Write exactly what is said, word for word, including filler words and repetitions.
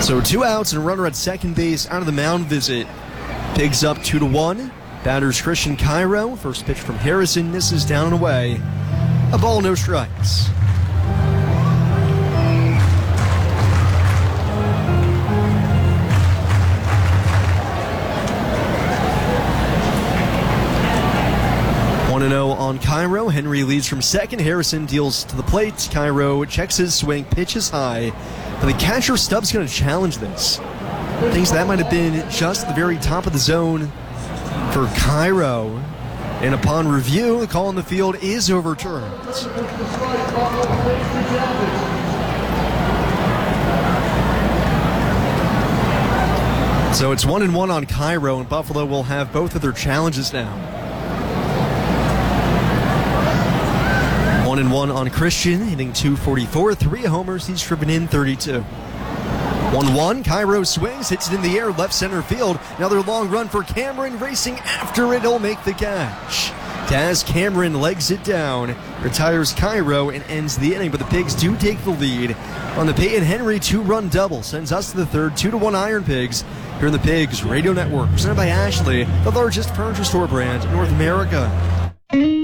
So two outs and a runner at second base out of the mound visit. Pigs up two to one. Batters Christian Cairo. First pitch from Harrison misses down and away. A ball, no strikes. one and oh on Cairo. Henry leads from second. Harrison deals to the plate. Cairo checks his swing, pitches high. But the catcher Stubbs going to challenge this. Thinks that might have been just the very top of the zone for Cairo. And upon review, the call on the field is overturned. So it's one and one on Cairo, and Buffalo will have both of their challenges now. One and one on Christian, hitting two forty-four, three homers. He's driven in thirty-two. one one, Cairo swings, hits it in the air, left center field. Another long run for Cameron, racing after it. He'll make the catch. Taz Cameron legs it down, retires Cairo, and ends the inning. But the Pigs do take the lead on the Peyton Henry two-run double. Sends us to the third, two to one Iron Pigs. Here in the Pigs Radio Network, presented by Ashley, the largest furniture store brand in North America.